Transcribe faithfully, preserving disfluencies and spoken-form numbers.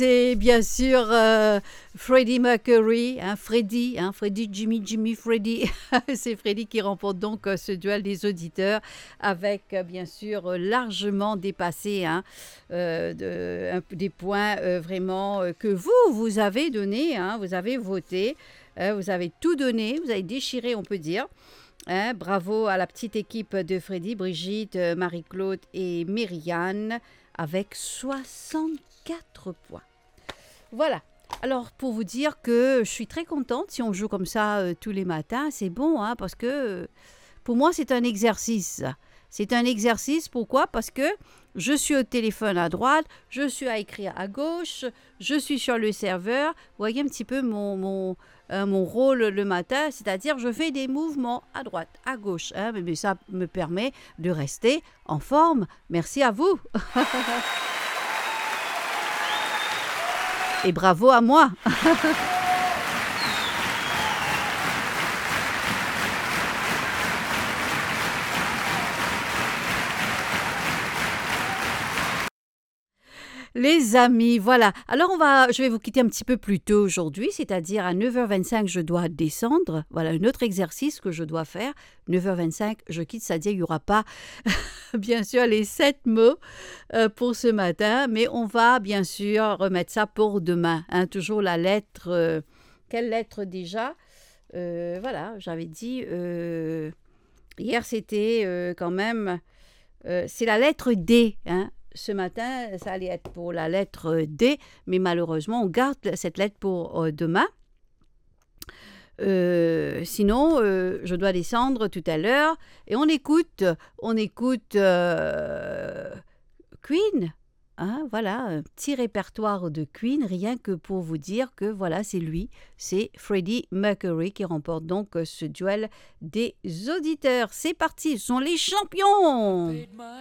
C'est bien sûr euh, Freddie Mercury, hein, Freddie, hein, Freddie, Jimmy, Jimmy, Freddie. C'est Freddie qui remporte donc euh, ce duel des auditeurs avec euh, bien sûr euh, largement dépassé hein, euh, de, un- des points euh, vraiment euh, que vous, vous avez donnés, hein, vous avez voté, hein, vous avez tout donné, vous avez déchiré, on peut dire. Hein, bravo à la petite équipe de Freddy, Brigitte, euh, Marie-Claude et Myriane avec soixante-quatre points. Voilà. Alors, pour vous dire que je suis très contente si on joue comme ça euh, tous les matins, c'est bon, hein, parce que euh, pour moi, c'est un exercice. C'est un exercice, pourquoi? Parce que je suis au téléphone à droite, je suis à écrire à gauche, je suis sur le serveur. Vous voyez un petit peu mon, mon, euh, mon rôle le matin, c'est-à-dire je fais des mouvements à droite, à gauche. Hein, mais ça me permet de rester en forme. Merci à vous. Et bravo à moi. Les amis, voilà. Alors on va, je vais vous quitter un petit peu plus tôt aujourd'hui, c'est-à-dire à neuf heures vingt-cinq, je dois descendre. Voilà un autre exercice que je dois faire. neuf heures vingt-cinq, je quitte, c'est-à-dire il n'y aura pas, bien sûr, les sept mots euh, pour ce matin, mais on va bien sûr remettre ça pour demain. Hein, toujours la lettre, euh, quelle lettre déjà? Euh, Voilà, j'avais dit, euh, hier c'était euh, quand même, euh, c'est la lettre D, hein. Ce matin, ça allait être pour la lettre D, mais malheureusement, on garde cette lettre pour euh, demain. Euh, sinon, euh, je dois descendre tout à l'heure et on écoute, on écoute euh, Queen. Hein, voilà, un petit répertoire de Queen, rien que pour vous dire que voilà, c'est lui, c'est Freddie Mercury qui remporte donc euh, ce duel des auditeurs. C'est parti, ce sont les champions!